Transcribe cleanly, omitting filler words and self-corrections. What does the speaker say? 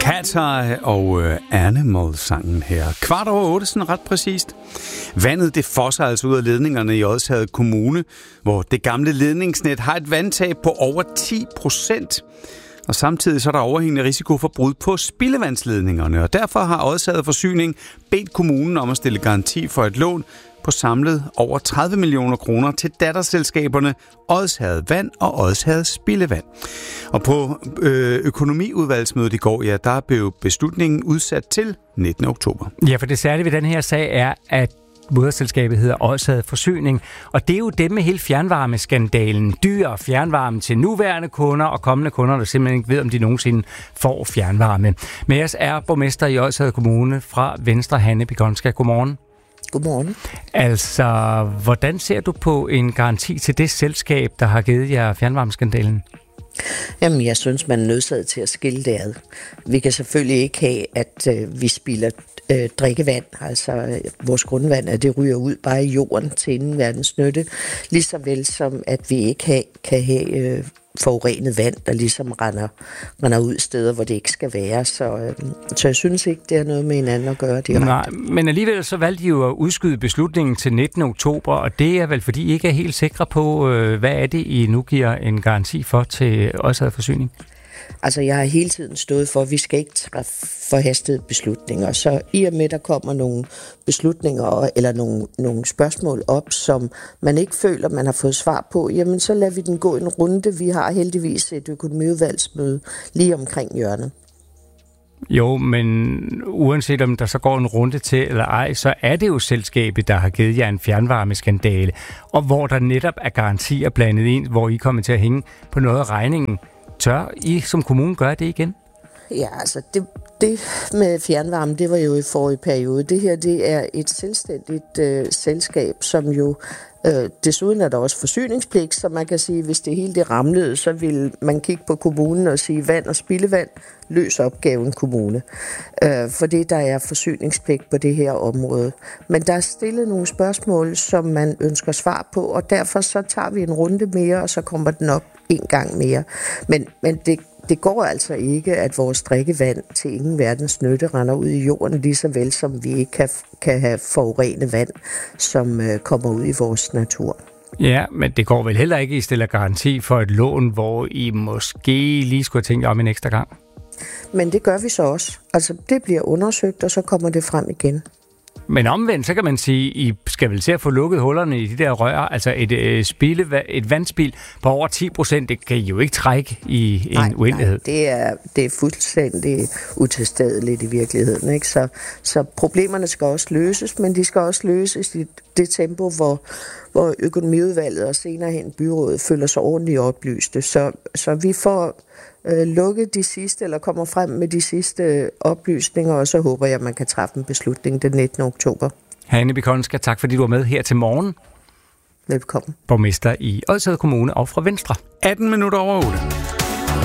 Cat's Eye og Animal-sangen her. 7:15, sådan ret præcist. Vandet det fosser altså ud af ledningerne i Odsherred Kommune, hvor det gamle ledningsnet har et vandtab på over 10%. Og samtidig så er der overhængende risiko for brud på spildevandsledningerne, og derfor har Odsherred Forsyning bedt kommunen om at stille garanti for et lån på samlet over 30 millioner kroner til datterselskaberne Odsherred Vand og Odsherred Spildevand. Og på økonomiudvalgsmødet i går, ja, der blev beslutningen udsat til 19. oktober. Ja, for det særlige ved den her sag er, at moderselskabet hedder Odsherred Forsyning, og det er jo dem med hele fjernvarmeskandalen. Dyr fjernvarme til nuværende kunder og kommende kunder, der simpelthen ikke ved, om de nogensinde får fjernvarme. Med os er borgmester i Odsherred Kommune fra Venstre, Hanne Bigonska. Godmorgen. Godmorgen. Altså, hvordan ser du på en garanti til det selskab, der har givet jer fjernvarmeskandalen? Jamen, jeg synes, man er nødsaget til at skille det ad. Vi kan selvfølgelig ikke have, at vi spilder drikkevand, altså vores grundvand, at det ryger ud bare i jorden til ingen verdens nytte, lige så vel som, at vi ikke kan have forurenet vand, der ligesom render ud steder, hvor det ikke skal være. Så jeg synes ikke, det er noget med hinanden at gøre direkte. Nej, men alligevel så valgte de jo at udskyde beslutningen til 19. oktober, og det er vel, fordi I ikke er helt sikre på, hvad er det, I nu giver en garanti for til Odsherred Forsyning? Altså, jeg har hele tiden stået for, at vi skal ikke træffe forhastede beslutninger. Så i og med, der kommer nogle beslutninger eller nogle spørgsmål op, som man ikke føler, man har fået svar på, jamen så lader vi den gå en runde. Vi har heldigvis et økonomiudvalgsmøde lige omkring hjørnet. Jo, men uanset om der så går en runde til eller ej, så er det jo selskabet, der har givet jer en fjernvarmeskandale, og hvor der netop er garantier blandet ind, hvor I kommer til at hænge på noget af regningen. Tør I som kommune gøre det igen? Ja, altså det med fjernvarme, det var jo i forrige periode. Det her, det er et selvstændigt selskab, som jo desuden er der også forsyningspligt, så man kan sige, hvis det hele det ramlede, så vil man kigge på kommunen og sige, vand og spildevand, løs opgaven kommune. Fordi der er forsyningspligt på det her område. Men der er stillet nogle spørgsmål, som man ønsker svar på, og derfor så tager vi en runde mere, og så kommer den op en gang mere. Men det går altså ikke, at vores drikkevand til ingen verdens nytte render ud i jorden, lige så vel som vi ikke kan have forurenet vand, som kommer ud i vores natur. Ja, men det går vel heller ikke, at I stiller garanti for et lån, hvor I måske lige skulle have tænkt om en ekstra gang? Men det gør vi så også. Altså, det bliver undersøgt, og så kommer det frem igen. Men omvendt, så kan man sige, I skal vel se at få lukket hullerne i de der rør. Altså et vandspil på over 10%, det kan I jo ikke trække i en uendelighed. Nej, det er fuldstændig utilstedeligt i virkeligheden, ikke? Så problemerne skal også løses, men de skal også løses i det tempo, hvor økonomiudvalget og senere hen byrådet føler sig ordentligt oplyste. Så vi får lukket de sidste, eller kommer frem med de sidste oplysninger, og så håber jeg, at man kan træffe en beslutning den 19. oktober. Hanne Bigonska, tak fordi du var med her til morgen. Velkommen. Borgmester i Odsherred Kommune og fra Venstre. 18 minutter over 8.